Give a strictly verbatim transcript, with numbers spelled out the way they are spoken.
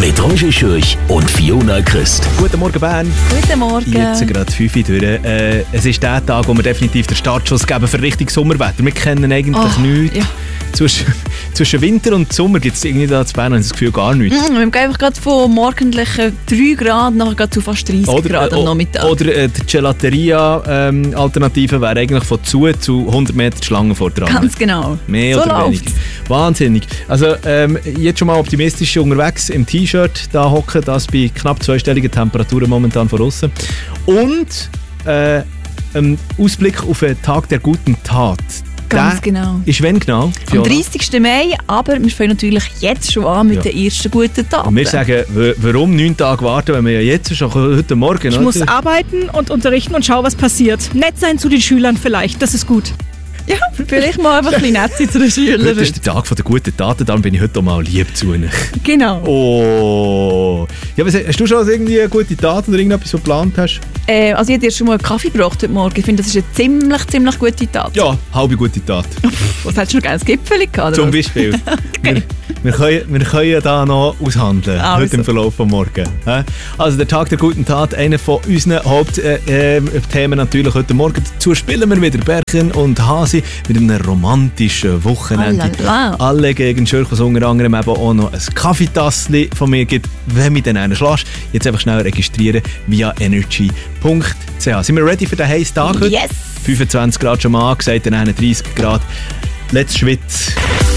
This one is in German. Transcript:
mit Roger Schürch und Fiona Christ. Guten Morgen, Bern. Guten Morgen. Jetzt gerade fünf Uhr durch. Äh, es ist der Tag, wo wir definitiv den Startschuss geben für richtig Sommerwetter. Wir kennen eigentlich oh, nichts. Ja. Zwischen, zwischen Winter und Sommer gibt es irgendwie da zu Bern, habe ich das Gefühl, gar nichts. Mm, wir gehen einfach gerade von morgendlichen drei Grad nachher zu fast dreißig oder, Grad am Nachmittag. Oder äh, die Gelateria-Alternative ähm, wäre eigentlich von zu zu hundert Meter Schlange vor dran. Ganz genau. Mehr so oder läuft's. weniger. Wahnsinnig. Also ähm, jetzt schon mal optimistisch unterwegs im T-Shirt da hocken, das bei knapp zweistelligen Temperaturen momentan von außen. Und äh, ein Ausblick auf den Tag der guten Tat. Ganz der genau. Ist wann genau? Am dreißigsten Mai, aber wir fangen natürlich jetzt schon an mit ja. den ersten guten Taten. Und wir sagen, w- warum neun Tage warten, wenn wir ja jetzt schon heute Morgen... Ich muss arbeiten und unterrichten und schau, was passiert. Nett sein zu den Schülern vielleicht, das ist gut. Ja, vielleicht mal einfach ein bisschen nett sein zu den Schülern. Heute ist der Tag der guten Taten, dann bin ich heute auch mal lieb zu ihnen. Genau. Oh. Ja, was, hast du schon irgendwie eine gute Tat oder irgendetwas, was du geplant hast? Äh, also ich habe dir schon mal einen Kaffee gebracht heute Morgen. Ich finde, das ist eine ziemlich, ziemlich gute Tat. Ja, halbe gute Tat. Was hättest du noch gerne? Ein Gipfeli gehabt? Zum Beispiel. wir, wir, können, wir können ja da noch aushandeln, also. heute im Verlauf von morgen. Also der Tag der guten Tat, einer von unseren Hauptthemen äh, äh, natürlich heute Morgen. Dazu spielen wir wieder Berchen und Hasi mit einem romantischen Wochenende. Alala. Alle gegen Schürch, unter anderem eben auch noch ein Kaffeetassli von mir gibt, wenn mich dann einen schlägst. Jetzt einfach schnell registrieren via energy punkt c h. Sind wir ready für den heißen Tag heute? Yes! fünfundzwanzig Grad schon mal angesagt, dann einunddreißig Grad. Let's schwitz.